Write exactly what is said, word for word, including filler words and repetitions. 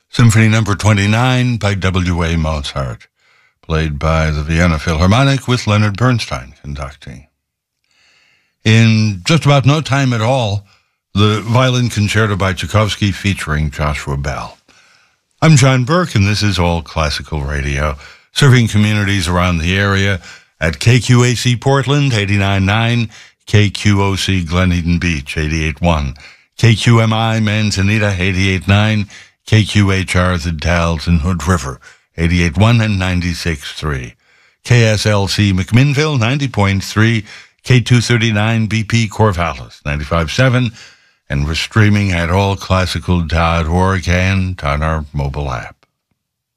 Symphony Number twenty-nine by W A Mozart, played by the Vienna Philharmonic with Leonard Bernstein conducting. In just about no time at all, the Violin Concerto by Tchaikovsky featuring Joshua Bell. I'm John Burke, and this is All Classical Radio, serving communities around the area at K Q A C Portland, eighty-nine point nine, K Q O C Glen Eden Beach, eighty-eight point one, K Q M I Manzanita, eighty-eight point nine, K Q H R The Dalles and Hood River, eighty-eight point one and ninety-six point three, K S L C McMinnville, ninety point three, K two thirty-nine B P Corvallis, ninety-five point seven, and we're streaming at all classical dot org and on our mobile app.